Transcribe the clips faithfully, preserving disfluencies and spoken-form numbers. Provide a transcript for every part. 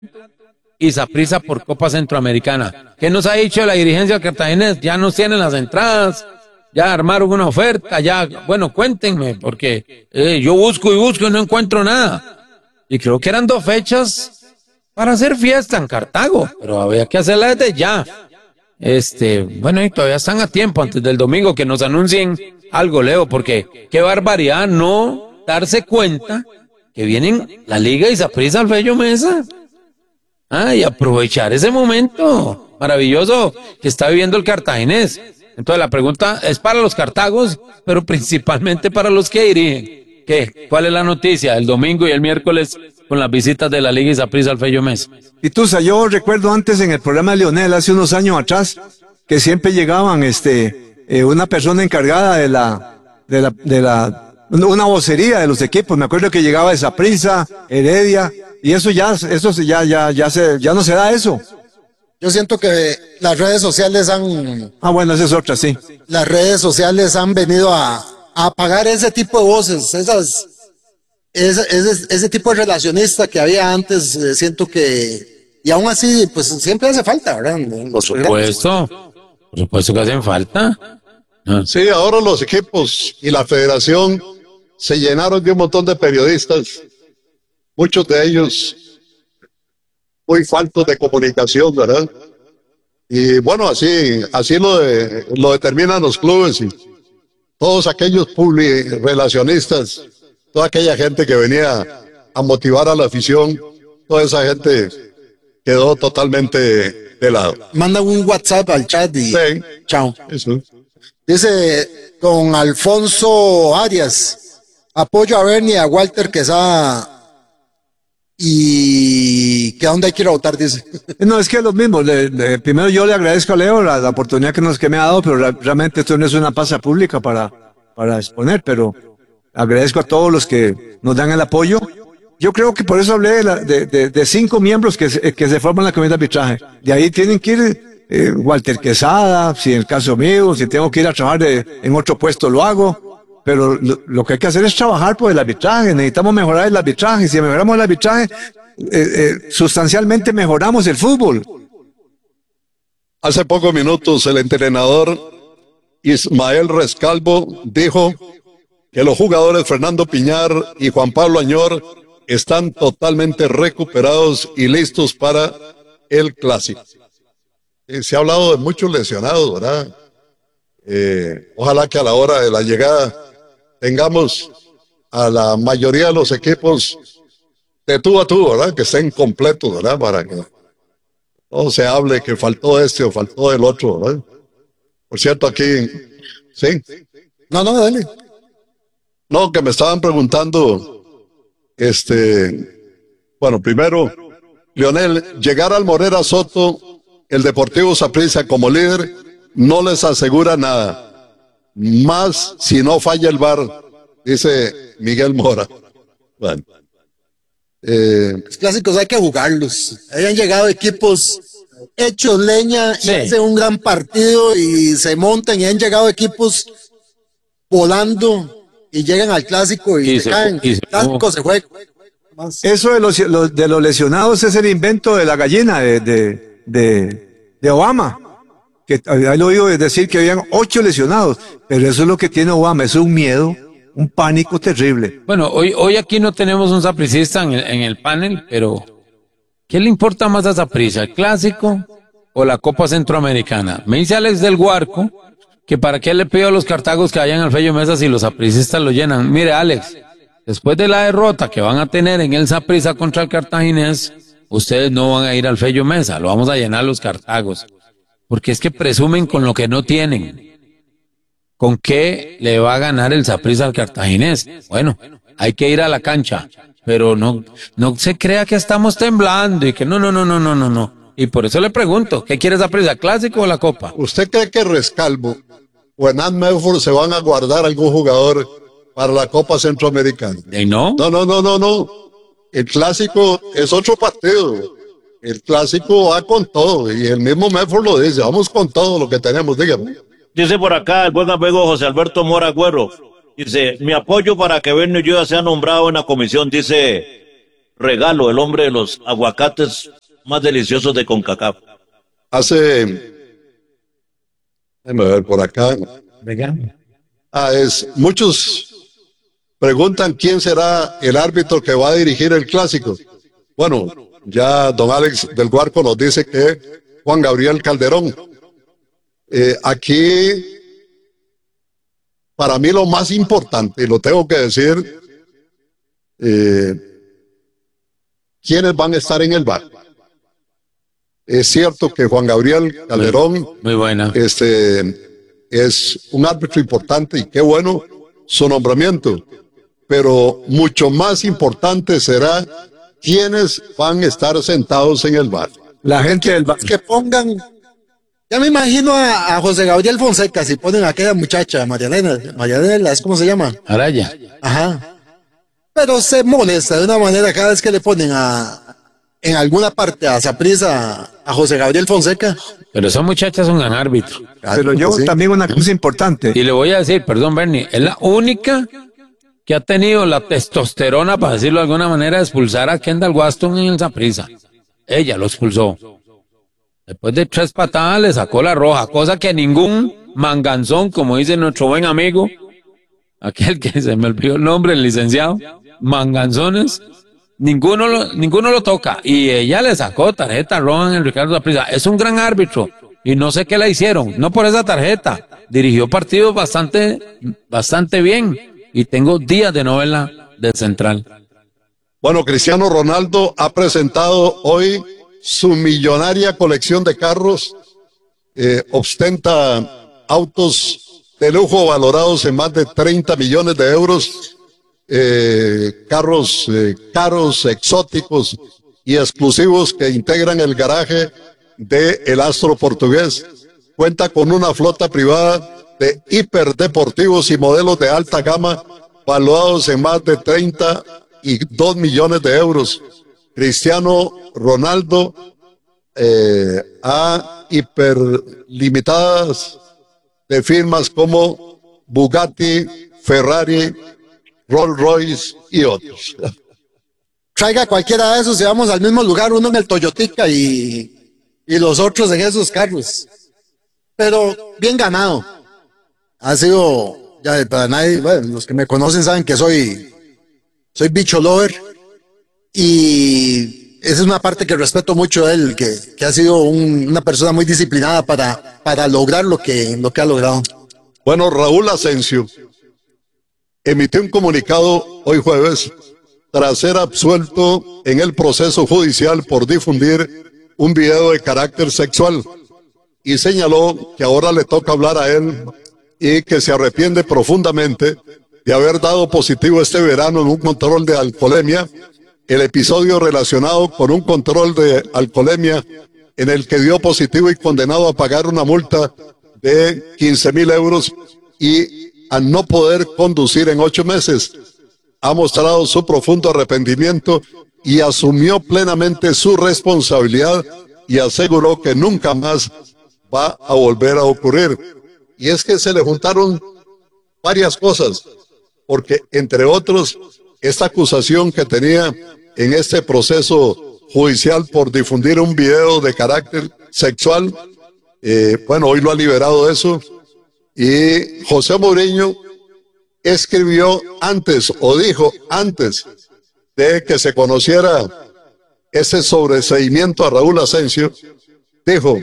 y Saprissa por Copa Centroamericana. ¿Qué nos ha dicho la dirigencia cartaginés? Ya nos tienen las entradas, ya armaron una oferta, ya, bueno, cuéntenme, porque eh, yo busco y busco y no encuentro nada. Y creo que eran dos fechas para hacer fiesta en Cartago, pero había que hacerla desde ya. Este, bueno, y todavía están a tiempo antes del domingo que nos anuncien algo, Leo, porque qué barbaridad no darse cuenta que vienen la Liga y Saprissa al Fello Mesa. Ah, y aprovechar ese momento maravilloso que está viviendo el cartaginés. Entonces la pregunta es para los cartagos, pero principalmente para los que dirigen. ¿Qué? ¿Cuál es la noticia? El domingo y el miércoles con las visitas de la Liga y Saprissa al Fello Mesa. Pitusa, yo recuerdo antes en el programa de Leonel, hace unos años atrás, que siempre llegaban este eh, una persona encargada de la, de la, de la, una vocería de los equipos. Me acuerdo que llegaba de Saprissa, Heredia, y eso ya, eso ya, ya, ya se, ya no se da eso. Yo siento que las redes sociales han... Ah, bueno, esa es otra, sí. Las redes sociales han venido a, a apagar ese tipo de voces, esas, ese, ese, ese tipo de relacionista que había antes, eh, siento que... Y aún así, pues siempre hace falta, ¿verdad? Por supuesto, por supuesto que hacen falta. Ah. Sí, ahora los equipos y la federación se llenaron de un montón de periodistas, muchos de ellos muy faltos de comunicación, ¿verdad? Y bueno, así, así lo, de, lo determinan los clubes y todos aquellos publi relacionistas, toda aquella gente que venía a motivar a la afición, toda esa gente quedó totalmente de lado. Manda un WhatsApp al chat y sí, chao. Eso. Dice don Alfonso Arias, apoyo a Bernie y a Walter Quesada. Y que a dónde hay que ir a votar, dice. No, es que es lo mismo. Le, le, primero yo le agradezco a Leo la, la oportunidad que nos que me ha dado, pero la, realmente esto no es una plaza pública para, para exponer, pero agradezco a todos los que nos dan el apoyo. Yo creo que por eso hablé de, la, de, de, de cinco miembros que se, que se forman la comisión de arbitraje. De ahí tienen que ir eh, Walter Quesada, si en el caso mío, si tengo que ir a trabajar de, en otro puesto lo hago. Pero lo, lo que hay que hacer es trabajar por el arbitraje, necesitamos mejorar el arbitraje, si mejoramos el arbitraje, eh, eh, sustancialmente mejoramos el fútbol. Hace pocos minutos el entrenador Ismael Rescalvo dijo que los jugadores Fernando Piñar y Juan Pablo Añor están totalmente recuperados y listos para el clásico. Eh, se ha hablado de muchos lesionados, ¿verdad? Eh, ojalá que a la hora de la llegada tengamos a la mayoría de los equipos de tú a tú, ¿verdad? Que estén completos, ¿verdad? Para que no se hable que faltó este o faltó el otro, ¿verdad? Por cierto, aquí, ¿sí? No, no, dale. No, que me estaban preguntando, este, bueno, primero, Leonel, llegar al Morera Soto, el Deportivo Saprissa como líder, no les asegura nada. Más si no falla el V A R, dice Miguel Mora. Bueno. Eh, Los clásicos hay que jugarlos. Hayan llegado equipos hechos leña y sí. Hacen un gran partido y se montan y han llegado equipos volando y llegan al clásico y, y se, se caen. Y se, el clásico oh. se juega. Más. Eso de los, los, de los lesionados es el invento de la gallina de, de, de, de Obama. Que ahí lo oído decir que habían ocho lesionados, pero eso es lo que tiene Obama, eso es un miedo, un pánico terrible. Bueno, hoy, hoy aquí no tenemos un sapricista en el, en el panel, pero ¿qué le importa más a Saprissa, el clásico o la Copa Centroamericana? Me dice Alex del Guarco que para qué le pido a los cartagos que vayan al Fello Mesa si los sapricistas lo llenan. Mire, Alex, después de la derrota que van a tener en el Saprissa contra el Cartaginés, ustedes no van a ir al Fello Mesa, lo vamos a llenar los cartagos. Porque es que presumen con lo que no tienen. ¿Con qué le va a ganar el Saprissa al Cartaginés? Bueno, hay que ir a la cancha, pero no, no se crea que estamos temblando y que no, no, no, no, no, no, no. Y por eso le pregunto, ¿qué quiere Saprissa, clásico o la Copa? ¿Usted cree que Rescalvo o Hernán Medford se van a guardar algún jugador para la Copa Centroamericana? ¿Y no? No, no, no, no, no. El clásico es otro partido. El clásico va con todo, y el mismo Medford lo dice, vamos con todo lo que tenemos, dígame. Dice por acá el buen amigo José Alberto Mora Agüero, dice, mi apoyo para que Bernie Ulloa sea nombrado en la comisión, dice Regalo, el hombre de los aguacates más deliciosos de CONCACAF. Hace, déjame ver por acá. Regalo. Ah, es, muchos preguntan quién será el árbitro que va a dirigir el clásico. Bueno, ya don Alex del Guarco nos dice que Juan Gabriel Calderón. Eh, aquí, para mí lo más importante, y lo tengo que decir, eh, quiénes van a estar en el V A R. Es cierto que Juan Gabriel Calderón Muy, muy buena. este, es un árbitro importante y qué bueno su nombramiento, pero mucho más importante será quiénes van a estar sentados en el V A R. La gente del... Que pongan, ya me imagino a, a José Gabriel Fonseca, si ponen a aquella muchacha, Marianela, Marianela, ¿es cómo se llama? Araya. Ajá. Pero se molesta de una manera cada vez que le ponen a, en alguna parte a Saprissa, a José Gabriel Fonseca. Pero esa muchacha es un gran árbitro. Pero yo Sí. también una cosa importante. Y le voy a decir, perdón, Bernie, es la única que ha tenido la testosterona, para decirlo de alguna manera, de expulsar a Kendall Waston en el Saprissa. Ella lo expulsó. Después de tres patadas le sacó la roja, cosa que ningún manganzón, como dice nuestro buen amigo, aquel que se me olvidó el nombre, el licenciado, manganzones, ninguno lo, ninguno lo toca. Y ella le sacó tarjeta roja en el Ricardo Saprissa. Es un gran árbitro. Y no sé qué le hicieron, no por esa tarjeta. Dirigió partidos bastante, bastante bien. Y tengo días de novela de Central. Bueno, Cristiano Ronaldo ha presentado hoy su millonaria colección de carros. Eh, ostenta autos de lujo valorados en más de treinta millones de euros. Eh, carros eh, caros, exóticos y exclusivos que integran el garaje de el astro portugués. Cuenta con una flota privada de hiperdeportivos y modelos de alta gama valuados en más de treinta y dos millones de euros. Cristiano Ronaldo eh, a hiperlimitadas de firmas como Bugatti, Ferrari, Rolls Royce y otros. Traiga cualquiera de esos y vamos al mismo lugar, uno en el Toyotica y, y los otros en esos carros. Pero bien ganado. Ha sido, ya para nadie, bueno, los que me conocen saben que soy, soy bicho lover. Y esa es una parte que respeto mucho de él, que, que ha sido un- una persona muy disciplinada para, para lograr lo que, lo que ha logrado. Bueno, Raúl Asensio emitió un comunicado hoy jueves tras ser absuelto en el proceso judicial por difundir un video de carácter sexual y señaló que ahora le toca hablar a él y que se arrepiente profundamente de haber dado positivo este verano en un control de alcoholemia, el episodio relacionado con un control de alcoholemia en el que dio positivo y condenado a pagar una multa de quince mil euros y a no poder conducir en ocho meses. Ha mostrado su profundo arrepentimiento y asumió plenamente su responsabilidad y aseguró que nunca más va a volver a ocurrir. Y es que se le juntaron varias cosas, porque entre otros, esta acusación que tenía en este proceso judicial por difundir un video de carácter sexual, eh, bueno, hoy lo ha liberado de eso, y José Mourinho escribió antes, o dijo antes de que se conociera ese sobreseimiento a Raúl Asensio, dijo,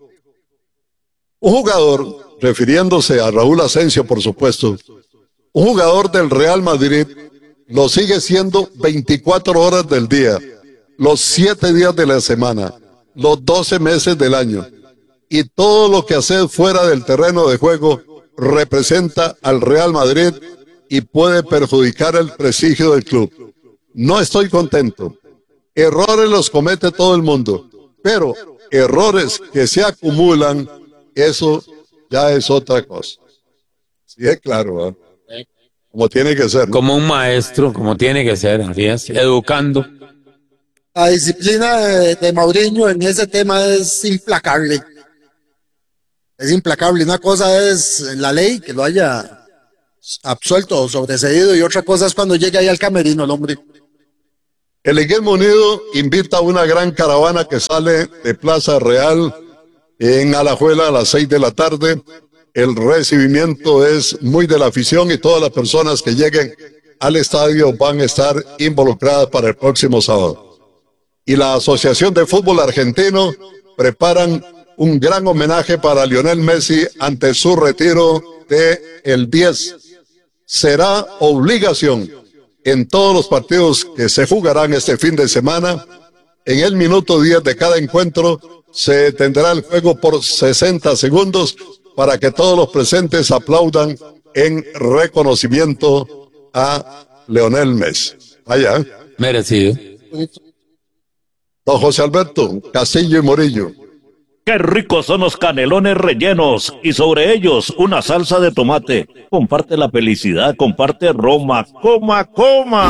un jugador, refiriéndose a Raúl Asensio, por supuesto, un jugador del Real Madrid lo sigue siendo veinticuatro horas del día, los siete días de la semana, los doce meses del año. Y todo lo que hace fuera del terreno de juego representa al Real Madrid y puede perjudicar el prestigio del club. No estoy contento. Errores los comete todo el mundo, pero errores que se acumulan, eso ya es otra cosa. Sí, es claro, ¿eh? Como tiene que ser, ¿no? Como un maestro, como tiene que ser, así es, educando. La disciplina de, de Mourinho en ese tema es implacable. Es implacable. Una cosa es la ley, que lo haya absuelto o sobreseído, y otra cosa es cuando llega ahí al camerino el hombre. El Liguismo Unido invita a una gran caravana que sale de Plaza Real en Alajuela a las seis de la tarde. El recibimiento es muy de la afición y todas las personas que lleguen al estadio van a estar involucradas para el próximo sábado. Y la Asociación de Fútbol Argentino preparan un gran homenaje para Lionel Messi ante su retiro de el diez. Será obligación en todos los partidos que se jugarán este fin de semana. En el minuto diez de cada encuentro se tendrá el juego por sesenta segundos para que todos los presentes aplaudan en reconocimiento a Lionel Messi. Vaya. Merecido. Don José Alberto, Castillo y Morillo. Qué ricos son los canelones rellenos y sobre ellos una salsa de tomate. Comparte la felicidad, comparte Roma. Coma, coma.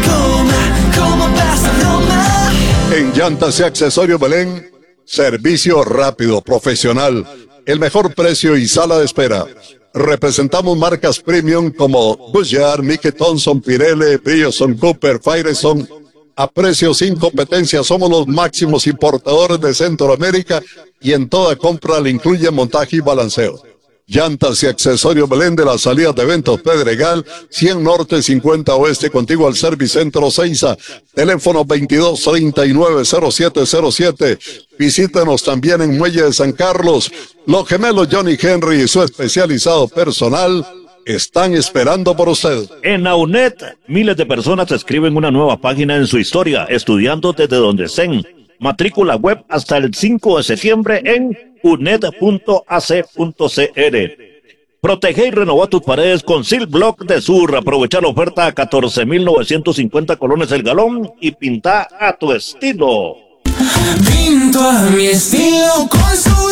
En Llantas y Accesorios Belén, servicio rápido, profesional, el mejor precio y sala de espera. Representamos marcas premium como Goodyear, Mickey Thompson, Pirelli, Bridgestone, Cooper, Firestone. A precios sin competencia, somos los máximos importadores de Centroamérica y en toda compra le incluye montaje y balanceo. Llantas y Accesorios Belén de las salidas de Eventos Pedregal, cien Norte, cincuenta Oeste, contigo al Servicentro Seiza, teléfono veintidós treinta y nueve cero siete cero siete. Visítenos también en Muelle de San Carlos. Los gemelos Johnny Henry y su especializado personal están esperando por usted. En AUNED, miles de personas escriben una nueva página en su historia, estudiando desde donde estén. Matrícula web hasta el cinco de septiembre en uned punto a c punto c r. Protege y renova tus paredes con Silblock de Sur. Aprovecha la oferta a catorce mil novecientos cincuenta colones el galón y pinta a tu estilo. Pinto a mi estilo con Sur.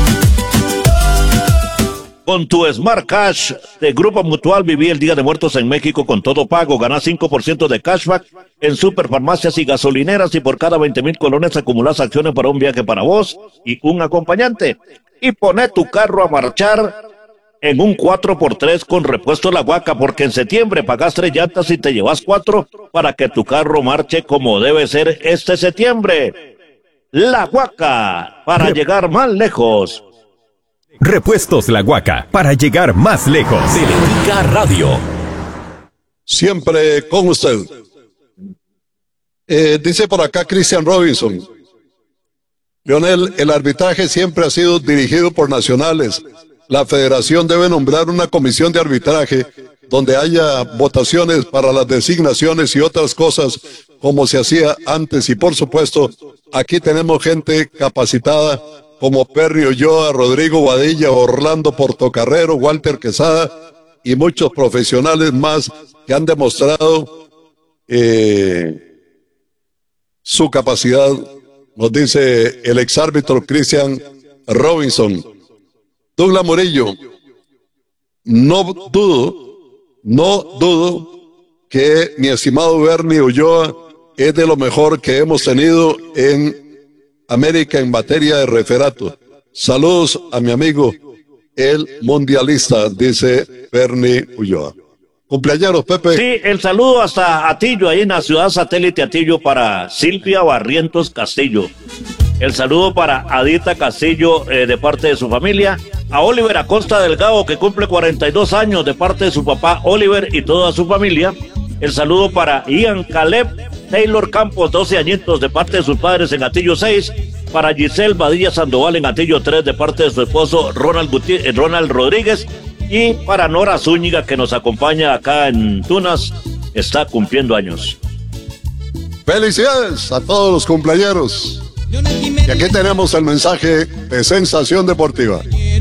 Con tu Smart Cash de Grupo Mutual viví el Día de Muertos en México con todo pago. Gana cinco por ciento de cashback en superfarmacias y gasolineras y por cada veinte mil colones acumulas acciones para un viaje para vos y un acompañante. Y poné tu carro a marchar en un cuatro por tres con repuesto La Huaca, porque en septiembre pagas tres llantas y te llevas cuatro para que tu carro marche como debe ser este septiembre. La Huaca, para llegar más lejos. Repuestos La Huaca, para llegar más lejos. Teletica Radio. Siempre con usted. Eh, dice por acá Christian Robinson. Lionel, el arbitraje siempre ha sido dirigido por nacionales. La federación debe nombrar una comisión de arbitraje donde haya votaciones para las designaciones y otras cosas como se hacía antes. Y por supuesto, aquí tenemos gente capacitada como Perry Ulloa, Rodrigo Badilla, Orlando Portocarrero, Walter Quesada y muchos profesionales más que han demostrado eh, su capacidad, nos dice el exárbitro Christian Robinson. Douglas Murillo, no dudo, no dudo que mi estimado Bernie Ulloa es de lo mejor que hemos tenido en América en materia de referato. Saludos a mi amigo, el mundialista, dice Bernie Ulloa. Cumpleaños, Pepe. Sí, el saludo hasta Atillo, ahí en la ciudad satélite Atillo, para Silvia Barrientos Castillo. El saludo para Adita Castillo, eh, de parte de su familia. A Oliver Acosta Delgado, que cumple cuarenta y dos años, de parte de su papá Oliver y toda su familia. El saludo para Ian Caleb Taylor Campos, doce añitos, de parte de sus padres en Atillo seis. Para Giselle Badilla Sandoval en Atillo tres, de parte de su esposo Ronald, Guti- eh, Ronald Rodríguez. Y para Nora Zúñiga, que nos acompaña acá en Tunas, está cumpliendo años. Felicidades a todos los cumpleañeros. Y aquí tenemos el mensaje de Sensación Deportiva.